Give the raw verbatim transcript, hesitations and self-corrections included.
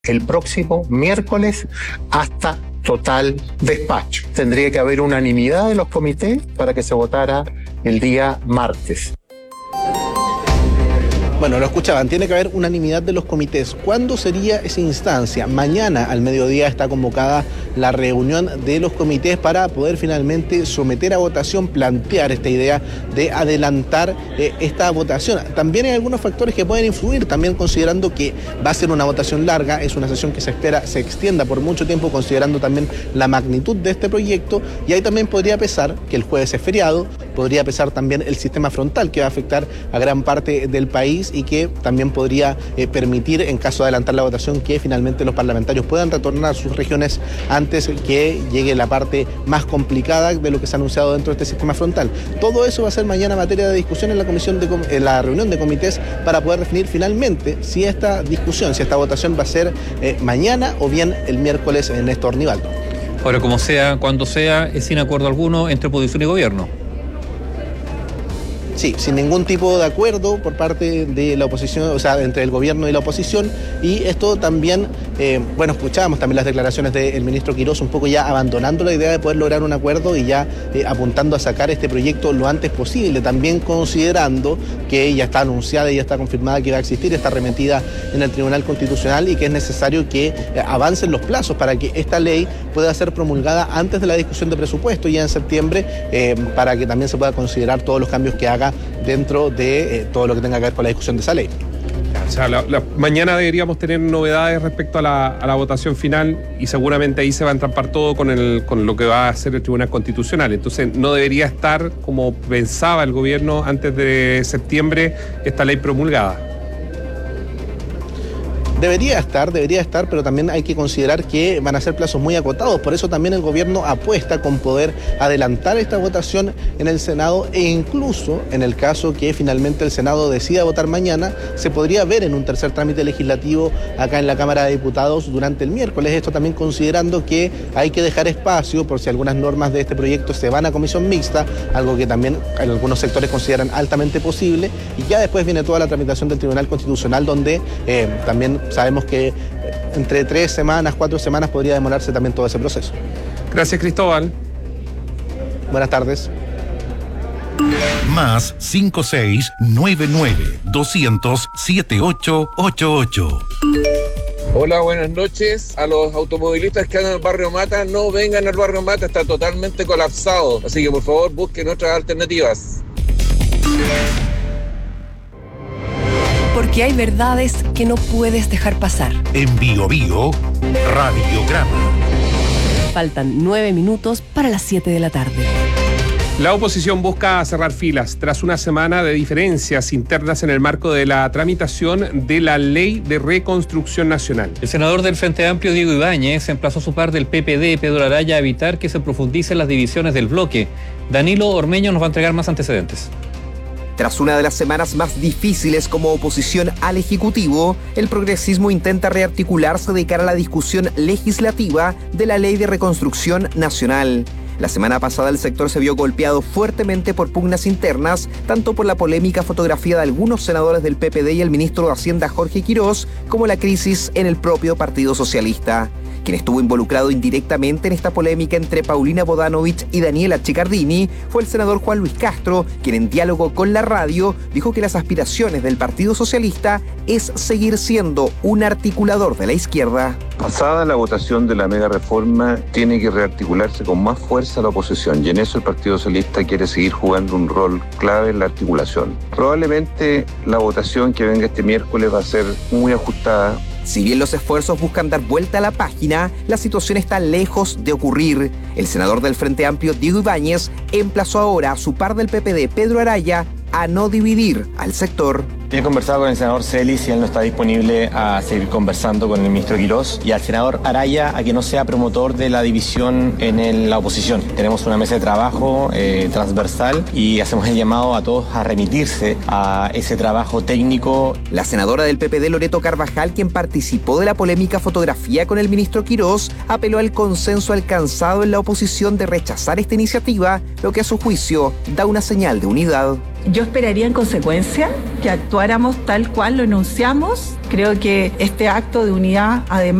el próximo miércoles hasta total despacho. Tendría que haber unanimidad de los comités para que se votara el día martes. Bueno, lo escuchaban, tiene que haber unanimidad de los comités. ¿Cuándo sería esa instancia? Mañana al mediodía está convocada la reunión de los comités para poder finalmente someter a votación, plantear esta idea de adelantar eh, esta votación. También hay algunos factores que pueden influir, también considerando que va a ser una votación larga, es una sesión que se espera se extienda por mucho tiempo, considerando también la magnitud de este proyecto, y ahí también podría pesar que el jueves es feriado, podría pesar también el sistema frontal que va a afectar a gran parte del país y que también podría eh, permitir, en caso de adelantar la votación, que finalmente los parlamentarios puedan retornar a sus regiones antes que llegue la parte más complicada de lo que se ha anunciado dentro de este sistema frontal. Todo eso va a ser mañana materia de discusión en la comisión de en la reunión de comités para poder definir finalmente si esta discusión, si esta votación va a ser eh, mañana o bien el miércoles en Néstor Nivaldo. Ahora, como sea, cuando sea, es sin acuerdo alguno entre oposición y gobierno. Sí, sin ningún tipo de acuerdo por parte de la oposición, o sea, entre el gobierno y la oposición, y esto también, eh, bueno, escuchábamos también las declaraciones del ministro Quirós un poco ya abandonando la idea de poder lograr un acuerdo y ya eh, apuntando a sacar este proyecto lo antes posible, también considerando que ya está anunciada y ya está confirmada que va a existir esta arremetida en el Tribunal Constitucional y que es necesario que eh, avancen los plazos para que esta ley pueda ser promulgada antes de la discusión de presupuesto ya en septiembre, eh, para que también se pueda considerar todos los cambios que haga dentro de eh, todo lo que tenga que ver con la discusión de esa ley. O sea, la, la, mañana deberíamos tener novedades respecto a la, a la votación final y seguramente ahí se va a entrampar todo con, el, con lo que va a hacer el Tribunal Constitucional. Entonces no debería estar, como pensaba el gobierno antes de septiembre, esta ley promulgada. Debería estar, debería estar, pero también hay que considerar que van a ser plazos muy acotados. Por eso también el gobierno apuesta con poder adelantar esta votación en el Senado e incluso en el caso que finalmente el Senado decida votar mañana, se podría ver en un tercer trámite legislativo acá en la Cámara de Diputados durante el miércoles. Esto también considerando que hay que dejar espacio por si algunas normas de este proyecto se van a comisión mixta, algo que también en algunos sectores consideran altamente posible, y ya después viene toda la tramitación del Tribunal Constitucional donde eh, también sabemos que entre tres semanas, cuatro semanas podría demorarse también todo ese proceso. Gracias, Cristóbal. Buenas tardes. Más cinco seis nueve nueve doscientos siete ocho ocho ocho. Hola, buenas noches. A los automovilistas que andan en el barrio Mata, no vengan al barrio Mata, está totalmente colapsado. Así que por favor busquen otras alternativas. Porque hay verdades que no puedes dejar pasar. En Bio Bio, Radiograma. Faltan nueve minutos para las siete de la tarde. La oposición busca cerrar filas tras una semana de diferencias internas en el marco de la tramitación de la Ley de Reconstrucción Nacional. El senador del Frente Amplio, Diego Ibáñez, emplazó a su par del P P D, Pedro Araya, a evitar que se profundicen las divisiones del bloque. Danilo Ormeño nos va a entregar más antecedentes. Tras una de las semanas más difíciles como oposición al Ejecutivo, el progresismo intenta rearticularse de cara a la discusión legislativa de la Ley de Reconstrucción Nacional. La semana pasada el sector se vio golpeado fuertemente por pugnas internas, tanto por la polémica fotografía de algunos senadores del P P D y el ministro de Hacienda Jorge Quirós, como la crisis en el propio Partido Socialista. Quien estuvo involucrado indirectamente en esta polémica entre Paulina Bodanovich y Daniela Chiccardini fue el senador Juan Luis Castro, quien en diálogo con la radio dijo que las aspiraciones del Partido Socialista es seguir siendo un articulador de la izquierda. Pasada la votación de la mega reforma, tiene que rearticularse con más fuerza la oposición, y en eso el Partido Socialista quiere seguir jugando un rol clave en la articulación. Probablemente la votación que venga este miércoles va a ser muy ajustada. Si bien los esfuerzos buscan dar vuelta a la página, la situación está lejos de ocurrir. El senador del Frente Amplio, Diego Ibáñez, emplazó ahora a su par del P P D, Pedro Araya, a no dividir al sector. He conversado con el senador Celis y él no está disponible a seguir conversando con el ministro Quirós, y al senador Araya a que no sea promotor de la división en el, la oposición. Tenemos una mesa de trabajo eh, transversal y hacemos el llamado a todos a remitirse a ese trabajo técnico. La senadora del P P D, Loreto Carvajal, quien participó de la polémica fotografía con el ministro Quirós, apeló al consenso alcanzado en la oposición de rechazar esta iniciativa, lo que a su juicio da una señal de unidad. Yo esperaría en consecuencia que actuáramos tal cual lo enunciamos. Creo que este acto de unidad, además,